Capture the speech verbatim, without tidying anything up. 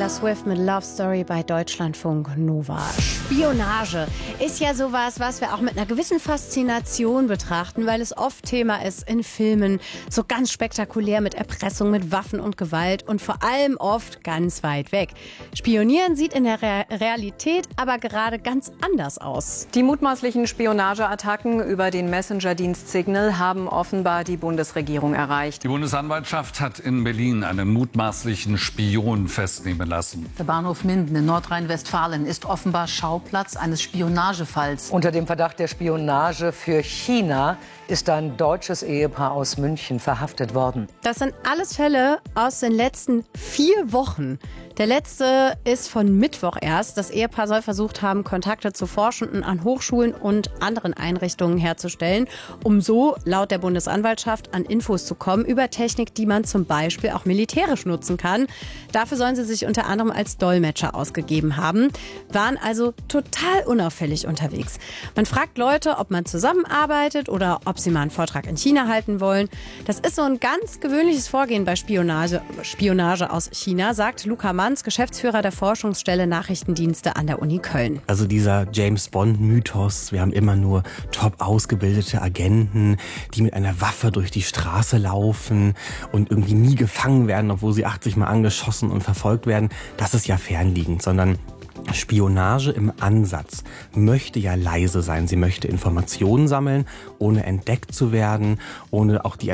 Taylor Swift mit Love Story bei Deutschlandfunk Nova. Spionage ist ja sowas, was wir auch mit einer gewissen Faszination betrachten, weil es oft Thema ist in Filmen, so ganz spektakulär mit Erpressung, mit Waffen und Gewalt und vor allem oft ganz weit weg. Spionieren sieht in der Re- Realität aber gerade ganz anders aus. Die mutmaßlichen Spionageattacken über den Messenger-Dienst Signal haben offenbar die Bundesregierung erreicht. Die Bundesanwaltschaft hat in Berlin einen mutmaßlichen Spion festnehmen lassen. Der Bahnhof Minden in Nordrhein-Westfalen ist offenbar Schauplatz eines Spionagefalls. Unter dem Verdacht der Spionage für China ist ein deutsches Ehepaar aus München verhaftet worden. Das sind alles Fälle aus den letzten vier Wochen. Der letzte ist von Mittwoch erst. Das Ehepaar soll versucht haben, Kontakte zu Forschenden an Hochschulen und anderen Einrichtungen herzustellen, um so laut der Bundesanwaltschaft an Infos zu kommen über Technik, die man zum Beispiel auch militärisch nutzen kann. Dafür sollen sie sich unter anderem als Dolmetscher ausgegeben haben, waren also total unauffällig unterwegs. Man fragt Leute, ob man zusammenarbeitet oder ob sie mal einen Vortrag in China halten wollen. Das ist so ein ganz gewöhnliches Vorgehen bei Spionage, Spionage aus China, sagt Luca Manz, Geschäftsführer der Forschungsstelle Nachrichtendienste an der Uni Köln. Also dieser James-Bond-Mythos, wir haben immer nur top ausgebildete Agenten, die mit einer Waffe durch die Straße laufen und irgendwie nie gefangen werden, obwohl sie achtzig Mal angeschossen und verfolgt werden, das ist ja fernliegend, sondern Spionage im Ansatz möchte ja leise sein. Sie möchte Informationen sammeln, ohne entdeckt zu werden, ohne auch die